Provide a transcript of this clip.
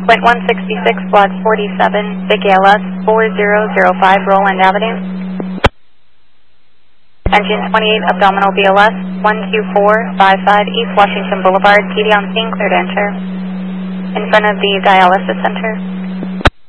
Point 166, Block 47, Big ALS 4005 Roland Avenue. Engine 28, abdominal BLS 12455 East Washington Boulevard, PD on scene, clear to enter. In front of the dialysis center.